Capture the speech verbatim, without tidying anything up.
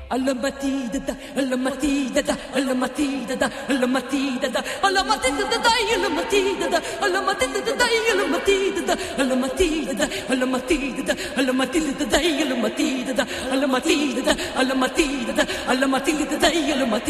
alla matita, alla matita, alla matita, alla matita, alla matita, dai, alla matita, alla matita, dai, alla matita, alla matita, alla matita, alla matita, dai, alla matita, alla matita, alla matita, alla matita, dai, alla matita.